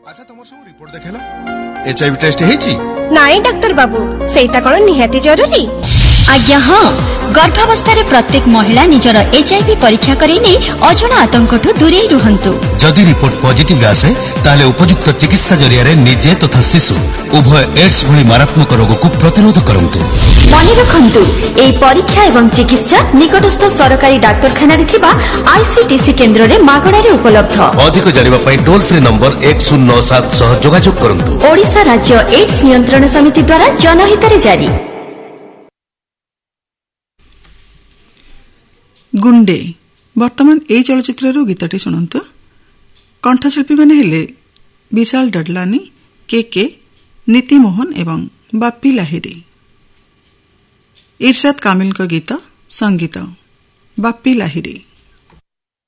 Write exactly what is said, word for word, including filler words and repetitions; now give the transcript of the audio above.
अच्छा तुम सब रिपोर्ट देखला एचआईवी टेस्ट हेची नाई डॉक्टर बाबू सेटा कोन निहाती जरूरी आज्ञा हाँ गर्भावस्था प्रत्येक महिला निजर एचआईवी परीक्षा करेने अजणा आतंकठू दूरे रुहंतु। जदि रिपोर्ट पॉजिटिव आसे ताले उपयुक्त चिकित्सा जरिया निजे तथा शिशु उभय एड्स भली मारात्मक रोग को प्रतिरोध करंतु। मन रखंतु एई परीक्षा एवं चिकित्सा निकटस्थ सरकारी डाक्तरखाना रे थिबा आईसीटीसी केंद्र रे मागणा रे उपलब्ध। अधिक जानिबा पई टोल फ्री नंबर एक शून्य नौ सात सह जोगाजोग करंतु। ओडिशा राज्य एड्स नियंत्रण समिति द्वारा जनहित रे जारी। गुंडे वर्तमान ए चलचित्र गीतटी शुणु। कंठशिल्पी माने हेले विशाल डडलानी, के के, नीति मोहन एवं बाप्पी लाहिरी। इरशाद कामिल का गीत, संगीत बाप्पी लाहिरी।